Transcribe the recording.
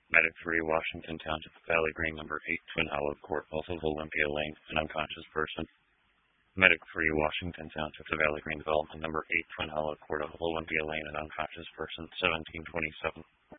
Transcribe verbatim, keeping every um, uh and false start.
Medic three, Washington Township, Valley Green, number eight, Twin Hollow Court, off of Olympia Lane, an unconscious person. Medic three, Washington Township, the Valley Green Development, number eight, Twin Hollow Court, off of Olympia Lane, an unconscious person, seventeen twenty-seven.